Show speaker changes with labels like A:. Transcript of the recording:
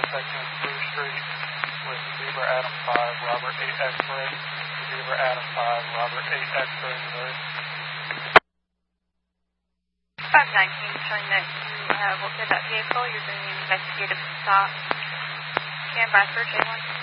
A: intersecting Blue Street with Zebra Adam 5, Robert 8 X-Ray. Zebra Adam 5, Robert 8 X-Ray, reverse.
B: 519, showing that you have located that vehicle. You're doing an investigative stop. Stand by for J1.